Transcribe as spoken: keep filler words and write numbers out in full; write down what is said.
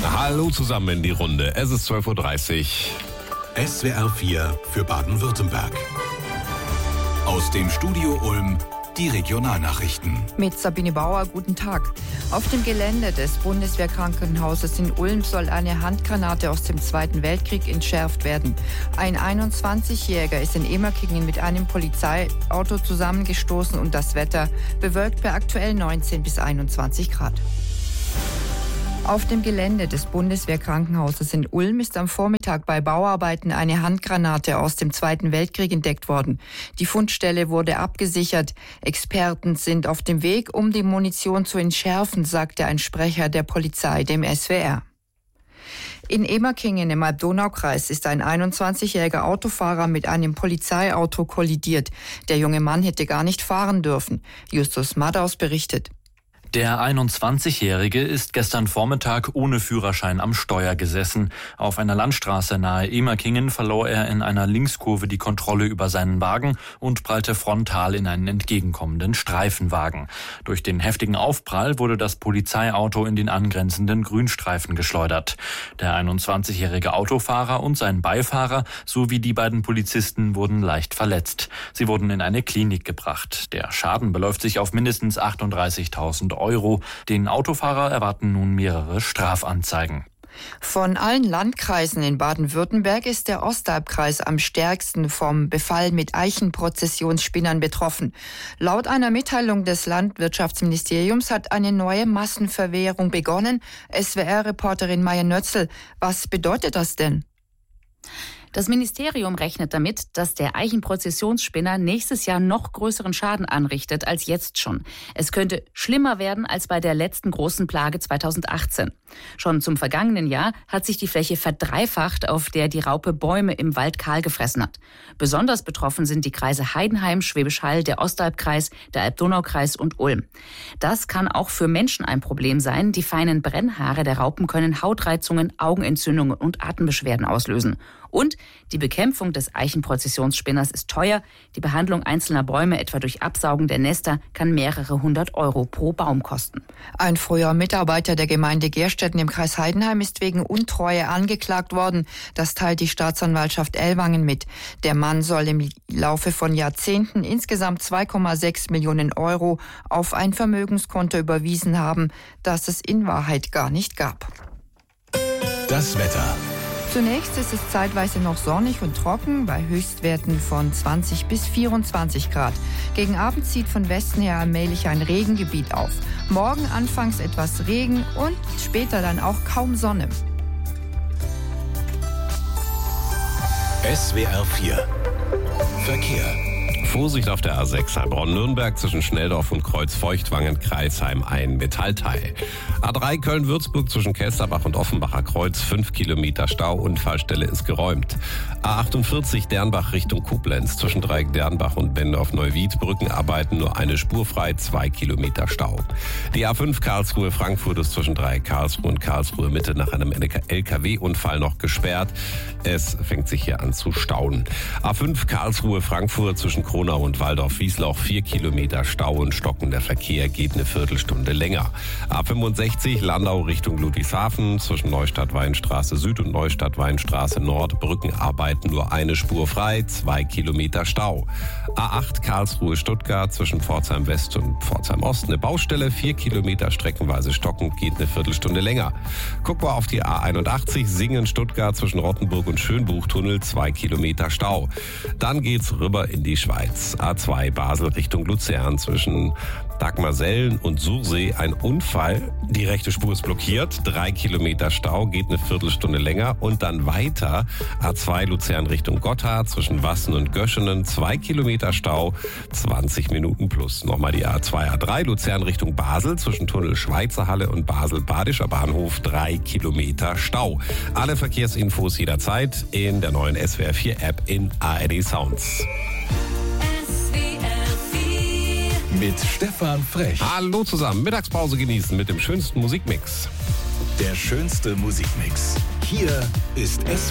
Hallo zusammen in die Runde. Es ist zwölf Uhr dreißig. S W R vier für Baden-Württemberg. Aus dem Studio Ulm die Regionalnachrichten. Mit Sabine Bauer, guten Tag. Auf dem Gelände des Bundeswehrkrankenhauses in Ulm soll eine Handgranate aus dem Zweiten Weltkrieg entschärft werden. Ein einundzwanzigjähriger ist in Emerkingen mit einem Polizeiauto zusammengestoßen und das Wetter bewölkt bei aktuell neunzehn bis einundzwanzig Grad. Auf dem Gelände des Bundeswehrkrankenhauses in Ulm ist am Vormittag bei Bauarbeiten eine Handgranate aus dem Zweiten Weltkrieg entdeckt worden. Die Fundstelle wurde abgesichert. Experten sind auf dem Weg, um die Munition zu entschärfen, sagte ein Sprecher der Polizei dem S W R. In Emerkingen im Alb-Donau-Kreis ist ein einundzwanzigjähriger Autofahrer mit einem Polizeiauto kollidiert. Der junge Mann hätte gar nicht fahren dürfen. Justus Madaus berichtet. Der einundzwanzigjährige ist gestern Vormittag ohne Führerschein am Steuer gesessen. Auf einer Landstraße nahe Emerkingen verlor er in einer Linkskurve die Kontrolle über seinen Wagen und prallte frontal in einen entgegenkommenden Streifenwagen. Durch den heftigen Aufprall wurde das Polizeiauto in den angrenzenden Grünstreifen geschleudert. Der einundzwanzigjährige Autofahrer und sein Beifahrer sowie die beiden Polizisten wurden leicht verletzt. Sie wurden in eine Klinik gebracht. Der Schaden beläuft sich auf mindestens achtunddreißigtausend Euro. Den Autofahrer erwarten nun mehrere Strafanzeigen. Von allen Landkreisen in Baden-Württemberg ist der Ostalbkreis am stärksten vom Befall mit Eichenprozessionsspinnern betroffen. Laut einer Mitteilung des Landwirtschaftsministeriums hat eine neue Massenverwehrung begonnen. S W R-Reporterin Maya Nötzl, was bedeutet das denn? Das Ministerium rechnet damit, dass der Eichenprozessionsspinner nächstes Jahr noch größeren Schaden anrichtet als jetzt schon. Es könnte schlimmer werden als bei der letzten großen Plage zweitausendachtzehn. Schon zum vergangenen Jahr hat sich die Fläche verdreifacht, auf der die Raupe Bäume im Wald kahl gefressen hat. Besonders betroffen sind die Kreise Heidenheim, Schwäbisch Hall, der Ostalbkreis, der Alb-Donau-Kreis und Ulm. Das kann auch für Menschen ein Problem sein. Die feinen Brennhaare der Raupen können Hautreizungen, Augenentzündungen und Atembeschwerden auslösen. Und die Bekämpfung des Eichenprozessionsspinners ist teuer. Die Behandlung einzelner Bäume, etwa durch Absaugen der Nester, kann mehrere hundert Euro pro Baum kosten. Ein früher Mitarbeiter der Gemeinde Gerstetten im Kreis Heidenheim ist wegen Untreue angeklagt worden. Das teilt die Staatsanwaltschaft Ellwangen mit. Der Mann soll im Laufe von Jahrzehnten insgesamt zwei Komma sechs Millionen Euro auf ein Vermögenskonto überwiesen haben, das es in Wahrheit gar nicht gab. Das Wetter. Zunächst ist es zeitweise noch sonnig und trocken bei Höchstwerten von zwanzig bis vierundzwanzig Grad. Gegen Abend zieht von Westen her allmählich ein Regengebiet auf. Morgen anfangs etwas Regen und später dann auch kaum Sonne. S W R vier Verkehr. Vorsicht auf der A sechs Heilbronn-Nürnberg zwischen Schnelldorf und Kreuz-Feuchtwangen-Kreisheim ein Metallteil. A drei Köln-Würzburg zwischen Kelsterbach und Offenbacher Kreuz fünf Kilometer Stau, Unfallstelle ist geräumt. A achtundvierzig Dernbach Richtung Koblenz zwischen Dreieck Dernbach und Bendorf-Neuwied Brückenarbeiten nur eine Spur frei, zwei Kilometer Stau. Die A fünf Karlsruhe-Frankfurt ist zwischen Dreieck Karlsruhe und Karlsruhe Mitte nach einem L K W-Unfall noch gesperrt. Es fängt sich hier an zu stauen. A fünf Karlsruhe-Frankfurt zwischen Kronau und Waldorf-Wiesloch vier Kilometer Stau und stockender Verkehr geht eine Viertelstunde länger. A fünfundsechzig Landau Richtung Ludwigshafen zwischen Neustadt-Weinstraße Süd und Neustadt-Weinstraße Nord Brückenarbeiten nur eine Spur frei, zwei Kilometer Stau. A acht Karlsruhe-Stuttgart zwischen Pforzheim West und Pforzheim Ost eine Baustelle, vier Kilometer streckenweise stockend, geht eine Viertelstunde länger. Gucken wir auf die A einundachtzig Singen-Stuttgart zwischen Rottenburg und Schönbuchtunnel, zwei Kilometer Stau. Dann geht's rüber in die Schweiz. A zwei Basel Richtung Luzern zwischen Dagmarsellen und Sursee ein Unfall. Die rechte Spur ist blockiert. Drei Kilometer Stau, geht eine Viertelstunde länger. Und dann weiter A zwei Luzern Richtung Gotthard zwischen Wassen und Göschenen. Zwei Kilometer Stau, zwanzig Minuten plus. Nochmal die A zwei A drei Luzern Richtung Basel zwischen Tunnel Schweizer Halle und Basel Badischer Bahnhof. Drei Kilometer Stau. Alle Verkehrsinfos jederzeit in der neuen S W R vier App in A R D Sounds. Mit Stefan Frech. Hallo zusammen, Mittagspause genießen mit dem schönsten Musikmix. Der schönste Musikmix. Hier ist S